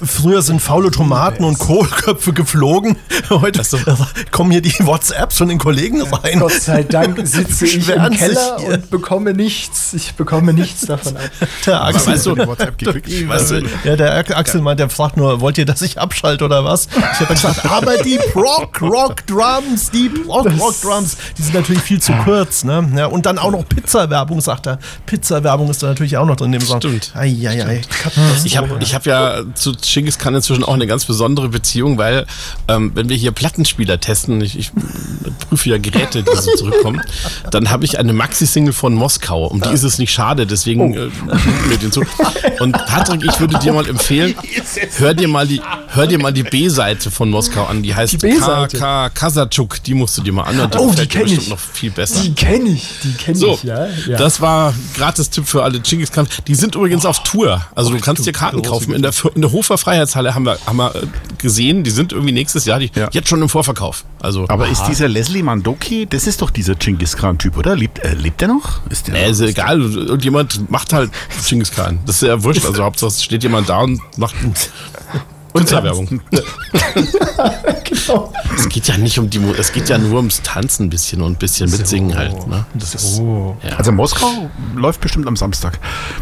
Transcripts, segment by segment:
früher sind faule Tomaten und Kohlköpfe geflogen. Heute kommen hier die WhatsApps von den Kollegen rein. Gott sei Dank sitze ich im Keller und bekomme nichts. Ich bekomme nichts davon ab. Der Axel, der Axel meint, der fragt nur, wollt ihr, dass ich abschalte oder was? Ich habe gesagt, aber die Rock-Drums, die sind natürlich viel zu kurz. Ne? Ja, und dann auch noch Pizza-Werbung, sagt er. Pizza-Werbung ist da natürlich auch noch drin. Stimmt. Ich hab ja zu Genghis Khan inzwischen auch eine ganz besondere Beziehung, weil wenn wir hier Plattenspieler testen, ich prüfe ja Geräte, die so zurückkommen, dann habe ich eine Maxi-Single von Moskau. Um die ist es nicht schade, deswegen mir den zu. Und Patrick, ich würde dir mal empfehlen, hör dir mal die B-Seite von Moskau an, die heißt K.K. Kasachuk, die musst du dir mal anhören. Die kenne ich. Noch viel besser. Die kenne ich, ja. Das war Gratis-Tipp für alle Genghis Khan. Die sind übrigens auf Tour. Also du kannst dir Karten kaufen. In der Hofer Freiheitshalle haben wir gesehen, die sind irgendwie nächstes Jahr jetzt schon im Vorverkauf. Also, aber ist dieser Leslie Mandoki, das ist doch dieser Genghis Khan-Typ, oder? Lebt der noch? Ist egal. Irgendjemand macht halt Genghis Khan. Das ist ja wurscht. Also Hauptsache es steht jemand da und macht Künstlerwerbung. Genau. Es geht ja nicht es geht ja nur ums Tanzen ein bisschen und ein bisschen mitsingen halt. Ne? Das ist, ja. Also Moskau läuft bestimmt am Samstag.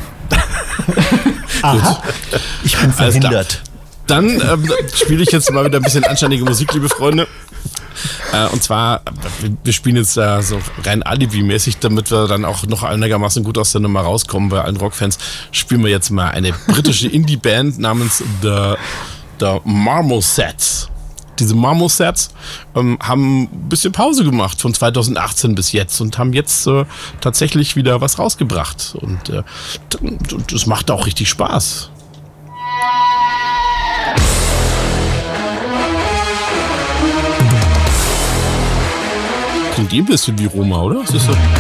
Aha. Ich bin verhindert. Dann spiele ich jetzt mal wieder ein bisschen anständige Musik, liebe Freunde. Und zwar, wir spielen jetzt da so rein Alibi-mäßig, damit wir dann auch noch einigermaßen gut aus der Nummer rauskommen bei allen Rockfans, spielen wir jetzt mal eine britische Indie-Band namens The Marmosets. Diese Marmosets haben ein bisschen Pause gemacht von 2018 bis jetzt und haben jetzt tatsächlich wieder was rausgebracht. Und das macht auch richtig Spaß. Klingt ein bisschen wie Roma, oder? Das ist so